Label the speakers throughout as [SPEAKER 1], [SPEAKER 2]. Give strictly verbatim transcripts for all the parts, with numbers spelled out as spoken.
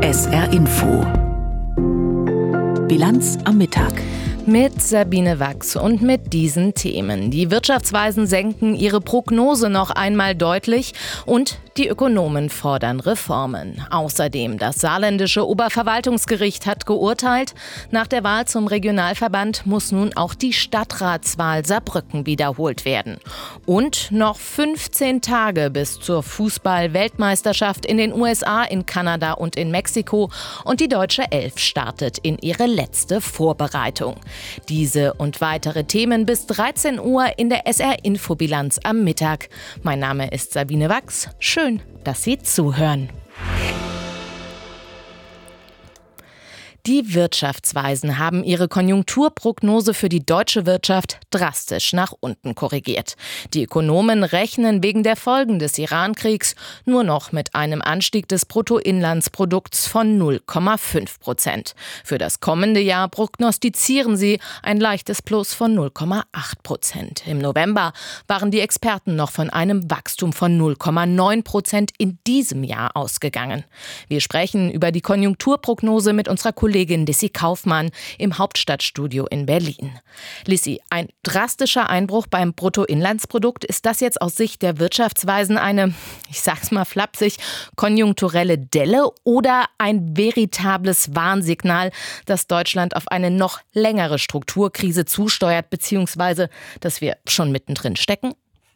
[SPEAKER 1] S R Info. Bilanz am Mittag.
[SPEAKER 2] Mit Sabine Wachs und mit diesen Themen. Die Wirtschaftsweisen senken ihre Prognose noch einmal deutlich und die Ökonomen fordern Reformen. Außerdem, das saarländische Oberverwaltungsgericht hat geurteilt, nach der Wahl zum Regionalverband muss nun auch die Stadtratswahl Saarbrücken wiederholt werden. Und noch fünfzehn Tage bis zur Fußball-Weltmeisterschaft in den U S A, in Kanada und in Mexiko. Und die deutsche Elf startet in ihre letzte Vorbereitung. Diese und weitere Themen bis dreizehn Uhr in der S R-Infobilanz am Mittag. Mein Name ist Sabine Wachs. Schön, dass Sie zuhören. Die Wirtschaftsweisen haben ihre Konjunkturprognose für die deutsche Wirtschaft drastisch nach unten korrigiert. Die Ökonomen rechnen wegen der Folgen des Iran-Kriegs nur noch mit einem Anstieg des Bruttoinlandsprodukts von null Komma fünf Prozent. Für das kommende Jahr prognostizieren sie ein leichtes Plus von null Komma acht Prozent. Im November waren die Experten noch von einem Wachstum von null Komma neun Prozent in diesem Jahr ausgegangen. Wir sprechen über die Konjunkturprognose mit unserer Kollegin Lissy Kaufmann im Hauptstadtstudio in Berlin. Lissy, ein drastischer Einbruch beim Bruttoinlandsprodukt. Ist das jetzt aus Sicht der Wirtschaftsweisen eine, ich sag's mal flapsig, konjunkturelle Delle oder ein veritables Warnsignal, dass Deutschland auf eine noch längere Strukturkrise zusteuert, beziehungsweise dass wir schon mittendrin stecken?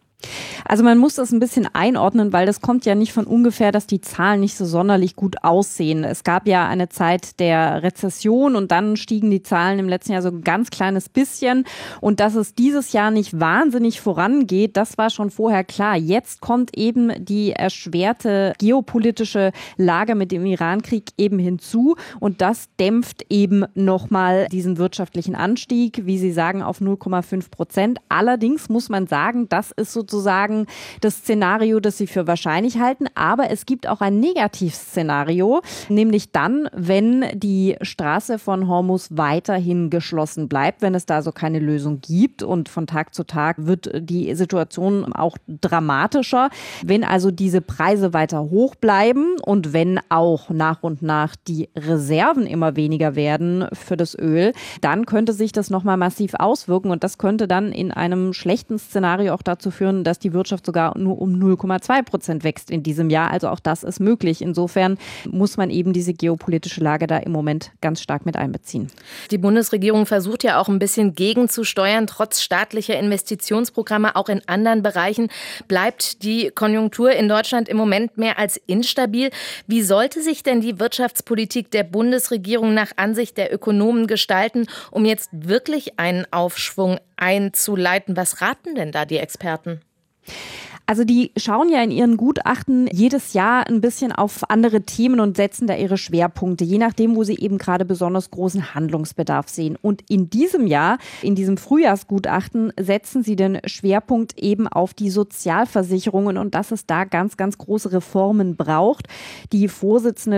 [SPEAKER 3] Also man muss das ein bisschen einordnen, weil das kommt ja nicht von ungefähr, dass die Zahlen nicht so sonderlich gut aussehen. Es gab ja eine Zeit der Rezession und dann stiegen die Zahlen im letzten Jahr so ein ganz kleines bisschen. Und dass es dieses Jahr nicht wahnsinnig vorangeht, das war schon vorher klar. Jetzt kommt eben die erschwerte geopolitische Lage mit dem Iran-Krieg eben hinzu und das dämpft eben nochmal diesen wirtschaftlichen Anstieg, wie Sie sagen, auf null Komma fünf Prozent. Allerdings muss man sagen, das ist sozusagen sozusagen das Szenario, das sie für wahrscheinlich halten. Aber es gibt auch ein Negativszenario, nämlich dann, wenn die Straße von Hormuz weiterhin geschlossen bleibt, wenn es da so keine Lösung gibt. Und von Tag zu Tag wird die Situation auch dramatischer. Wenn also diese Preise weiter hoch bleiben und wenn auch nach und nach die Reserven immer weniger werden für das Öl, dann könnte sich das nochmal massiv auswirken. Und das könnte dann in einem schlechten Szenario auch dazu führen, dass die Wirtschaft sogar nur um null Komma zwei Prozent wächst in diesem Jahr. Also auch das ist möglich. Insofern muss man eben diese geopolitische Lage da im Moment ganz stark mit einbeziehen.
[SPEAKER 2] Die Bundesregierung versucht ja auch ein bisschen gegenzusteuern. Trotz staatlicher Investitionsprogramme auch in anderen Bereichen bleibt die Konjunktur in Deutschland im Moment mehr als instabil. Wie sollte sich denn die Wirtschaftspolitik der Bundesregierung nach Ansicht der Ökonomen gestalten, um jetzt wirklich einen Aufschwung einzuleiten? Was raten denn da die Experten?
[SPEAKER 3] Also die schauen ja in ihren Gutachten jedes Jahr ein bisschen auf andere Themen und setzen da ihre Schwerpunkte, je nachdem, wo sie eben gerade besonders großen Handlungsbedarf sehen. Und in diesem Jahr, in diesem Frühjahrsgutachten, setzen sie den Schwerpunkt eben auf die Sozialversicherungen und dass es da ganz, ganz große Reformen braucht. Die Vorsitzende